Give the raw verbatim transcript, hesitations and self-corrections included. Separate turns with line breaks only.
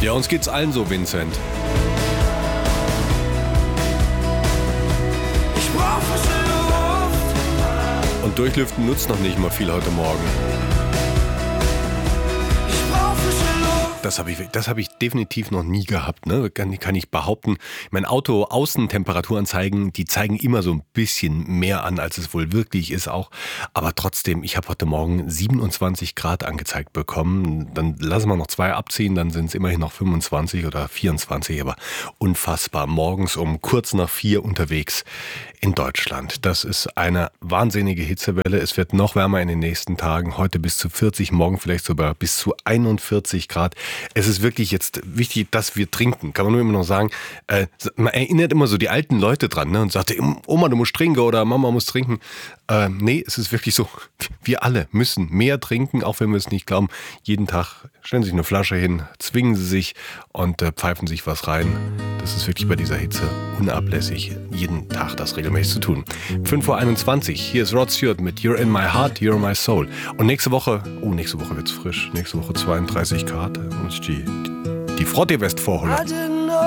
Ja, uns geht's allen so, Vincent.
Ich brauch frische Luft.
Und durchlüften nutzt noch nicht mal viel heute Morgen.
Ich brauch frische Luft.
Das habe ich, das habe ich definitiv noch nie gehabt, ne? Kann, kann ich behaupten. Mein Auto Außentemperaturanzeigen, die zeigen immer so ein bisschen mehr an, als es wohl wirklich ist auch. Aber trotzdem, ich habe heute Morgen siebenundzwanzig Grad angezeigt bekommen. Dann lassen wir noch zwei abziehen, dann sind es immerhin noch fünfundzwanzig oder vierundzwanzig. Aber unfassbar, morgens um kurz nach vier unterwegs in Deutschland. Das ist eine wahnsinnige Hitzewelle. Es wird noch wärmer in den nächsten Tagen. Heute bis zu vierzig, morgen vielleicht sogar bis zu einundvierzig Grad. Es ist wirklich jetzt wichtig, dass wir trinken. Kann man nur immer noch sagen, äh, man erinnert immer so die alten Leute dran, ne, und sagt, Oma, du musst trinken oder Mama muss trinken. Äh, nee, es ist wirklich so, wir alle müssen mehr trinken, auch wenn wir es nicht glauben. Jeden Tag stellen Sie sich eine Flasche hin, zwingen Sie sich und äh, pfeifen sich was rein. Das ist wirklich bei dieser Hitze unablässig, jeden Tag das regelmäßig zu tun. fünf Uhr einundzwanzig, hier ist Rod Stewart mit You're in my heart, you're my soul. Und nächste Woche, oh, nächste Woche wird's frisch, nächste Woche zweiunddreißig Grad, da muss ich die, die Frottee-West vorholen.